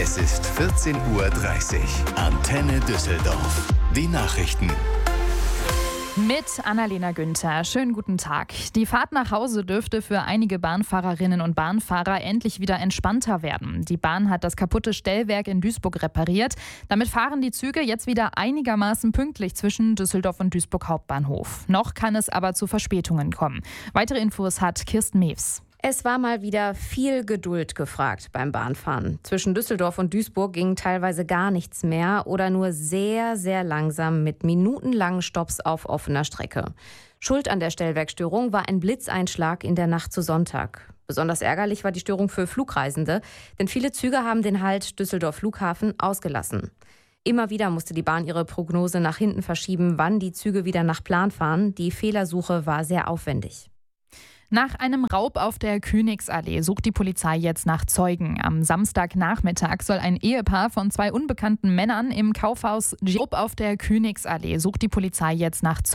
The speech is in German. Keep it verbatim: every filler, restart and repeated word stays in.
Es ist vierzehn Uhr dreißig. Antenne Düsseldorf. Die Nachrichten. Mit Annalena Günther. Schönen guten Tag. Die Fahrt nach Hause dürfte für einige Bahnfahrerinnen und Bahnfahrer endlich wieder entspannter werden. Die Bahn hat das kaputte Stellwerk in Duisburg repariert. Damit fahren die Züge jetzt wieder einigermaßen pünktlich zwischen Düsseldorf und Duisburg Hauptbahnhof. Noch kann es aber zu Verspätungen kommen. Weitere Infos hat Kirsten Mews. Es war mal wieder viel Geduld gefragt beim Bahnfahren. Zwischen Düsseldorf und Duisburg ging teilweise gar nichts mehr oder nur sehr, sehr langsam mit minutenlangen Stopps auf offener Strecke. Schuld an der Stellwerkstörung war ein Blitzeinschlag in der Nacht zu Sonntag. Besonders ärgerlich war die Störung für Flugreisende, denn viele Züge haben den Halt Düsseldorf Flughafen ausgelassen. Immer wieder musste die Bahn ihre Prognose nach hinten verschieben, wann die Züge wieder nach Plan fahren. Die Fehlersuche war sehr aufwendig. Nach einem Raub auf der Königsallee sucht die Polizei jetzt nach Zeugen. Am Samstagnachmittag soll ein Ehepaar von zwei unbekannten Männern im Kaufhaus Raub auf der Königsallee sucht die Polizei jetzt nach Zeugen.